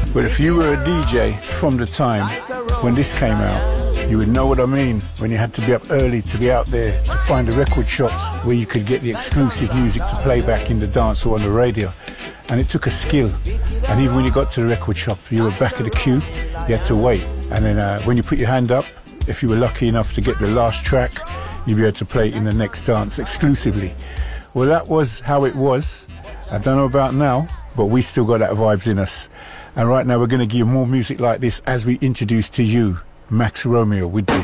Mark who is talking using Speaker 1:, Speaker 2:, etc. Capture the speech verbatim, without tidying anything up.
Speaker 1: But if you were a D J from the time when this came out, you would know what I mean, when you had to be up early to be out there to find the record shops where you could get the exclusive music to play back in the dance or on the radio. And it took a skill. And even when you got to the record shop, you were back of the queue, you had to wait. And then uh, when you put your hand up, if you were lucky enough to get the last track, you'd be able to play it in the next dance exclusively. Well, that was how it was. I don't know about now, but we still got that vibes in us. And right now we're going to give you more music like this as we introduce to you Max Romeo with the